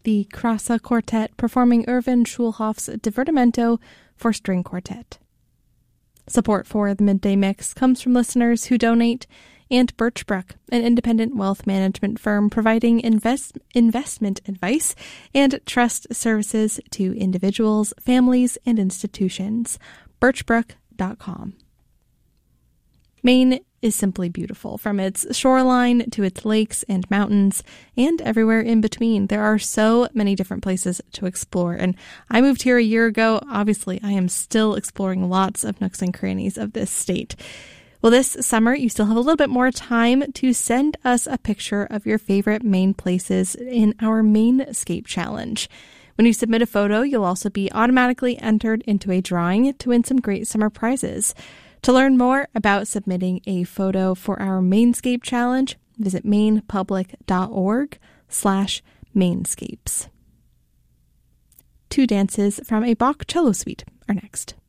the Krasa Quartet performing Erwin Schulhoff's Divertimento for String Quartet. Support for the Midday Mix comes from listeners who donate, and Birchbrook, an independent wealth management firm providing investment advice and trust services to individuals, families, and institutions. Birchbrook.com. Maine is simply beautiful, from its shoreline to its lakes and mountains and everywhere in between. There are so many different places to explore, and I moved here a year ago. Obviously, I am still exploring lots of nooks and crannies of this state. Well, this summer, you still have a little bit more time to send us a picture of your favorite Maine places in our Mainscape Challenge. When you submit a photo, you'll also be automatically entered into a drawing to win some great summer prizes. To learn more about submitting a photo for our Mainscape Challenge, visit mainepublic.org/Mainscapes. Two dances from a Bach cello suite are next.